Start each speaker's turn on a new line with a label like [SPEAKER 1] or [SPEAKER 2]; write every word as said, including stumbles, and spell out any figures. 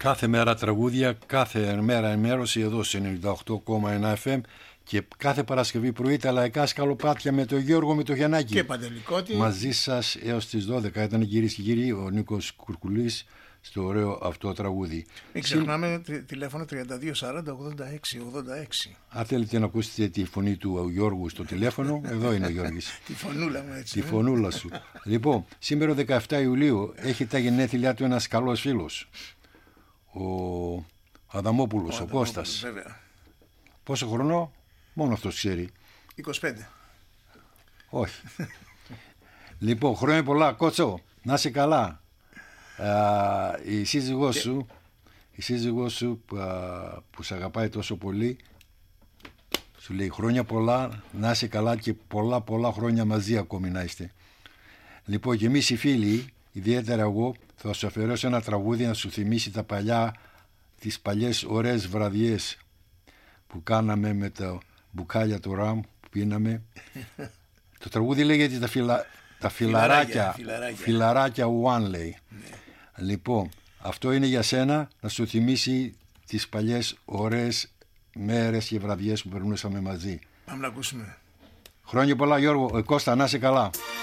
[SPEAKER 1] Κάθε μέρα τραγούδια, κάθε μέρα ενημέρωση εδώ σε ενενήντα οκτώ κόμμα ένα εφ εμ και κάθε Παρασκευή πρωί τα λαϊκά σκαλοπάτια με τον Γιώργο Μητογιαννάκη.
[SPEAKER 2] Και Παντελικότη.
[SPEAKER 1] Μαζί σας έως τις δώδεκα ήταν, κυρίες και κύριοι, ο Νίκος Κουρκουλής στο ωραίο αυτό τραγούδι.
[SPEAKER 2] Μην ξεχνάμε Συν... τηλέφωνο τριάντα δύο σαράντα ογδόντα έξι ογδόντα έξι.
[SPEAKER 1] Αν θέλετε να ακούσετε τη φωνή του Γιώργου στο τηλέφωνο, εδώ είναι ο Γιώργης.
[SPEAKER 2] Τη φωνούλα μου έτσι.
[SPEAKER 1] Τη φωνούλα σου. Λοιπόν, σήμερα δεκαεφτά Ιουλίου έχει τα γενέθλιά του ένας καλός φίλος. Ο Αδαμόπουλος, ο, ο Κώστας.
[SPEAKER 2] Βέβαια.
[SPEAKER 1] Πόσο χρονό, μόνο αυτός ξέρει.
[SPEAKER 2] είκοσι πέντε.
[SPEAKER 1] Όχι. Λοιπόν, χρόνια πολλά, Κότσο, να είσαι καλά. Α, η σύζυγός και... σου, η σύζυγός σου που, α, που σε αγαπάει τόσο πολύ, σου λέει χρόνια πολλά, να είσαι καλά και πολλά πολλά χρόνια μαζί ακόμη να είστε. Λοιπόν, και εμείς οι φίλοι, ιδιαίτερα εγώ, θα σου αφιερώσω ένα τραγούδι να σου θυμίσει τα παλιά, τις παλιές ωραίες βραδιές που κάναμε με τα μπουκάλια του ραμ που πίναμε. Το τραγούδι λέγεται τα, φυλα... τα φιλαράκια, φιλαράκια, φιλαράκια One, λέει. Ναι. Λοιπόν, αυτό είναι για σένα, να σου θυμίσει τις παλιές ωραίες μέρες και βραδιές που περνούσαμε μαζί.
[SPEAKER 2] Πάμε να ακούσουμε.
[SPEAKER 1] Χρόνια πολλά, Γιώργο. Ε, Κώστα, να είσαι καλά.